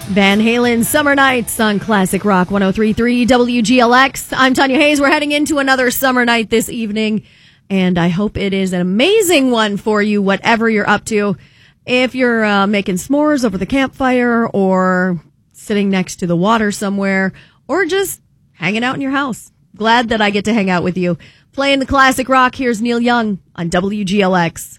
Van Halen, Summer Nights on Classic Rock 103.3 WGLX. I'm Tanya Hayes. We're heading into another summer night this evening, and I hope it is an amazing one for you, whatever you're up to. If you're making s'mores over the campfire, or sitting next to the water somewhere, or just hanging out in your house. Glad that I get to hang out with you. Playing the classic rock, here's Neil Young on WGLX.